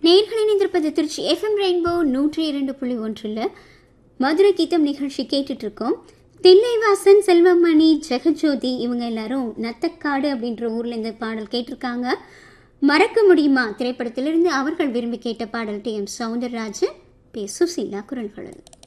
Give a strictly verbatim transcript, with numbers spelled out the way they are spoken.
நேயர்கள் இணைந்திருப்பது Trichy FM rainbow நூற்றி இரண்டு புள்ளி ஒன்றில் மதுரை கீதம் நிகழ்ச்சி கேட்டுட்டு இருக்கோம். தில்லைவாசன், செல்வமணி, ஜெகஜோதி இவங்க எல்லாரும் நத்தக்காடு அப்படின்ற ஊர்ல இந்த பாடல் கேட்டிருக்காங்க. மறக்க முடியுமா திரைப்படத்திலிருந்து அவர்கள் விரும்பி கேட்ட பாடல் D M Soundararajan, B Susheela குரல்களில்.